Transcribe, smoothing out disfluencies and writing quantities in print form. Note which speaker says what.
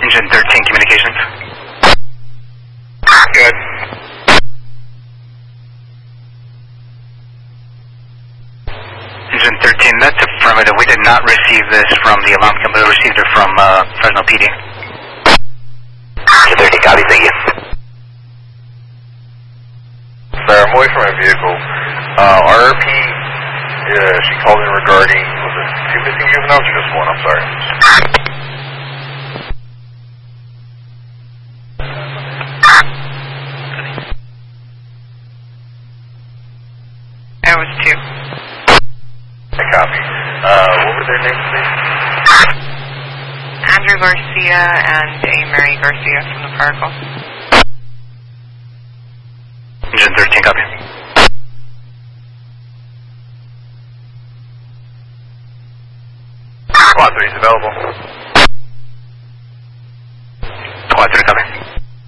Speaker 1: Engine 13 communications.
Speaker 2: Good.
Speaker 1: Engine 13, that's affirmative. We did not receive this from the alarm company. We received it from Fresno PD.
Speaker 2: Engine 13, copy, thank you. Sir, I'm away from my vehicle. RRP, she called in regarding, was it 2 missing juveniles or just 1? I'm sorry.
Speaker 3: It was 2.
Speaker 2: I copy. What were their names, please?
Speaker 3: Andrew Garcia and A. Mary Garcia from the Paracle.
Speaker 1: Engine 13, copy.
Speaker 2: Squad 3 is available.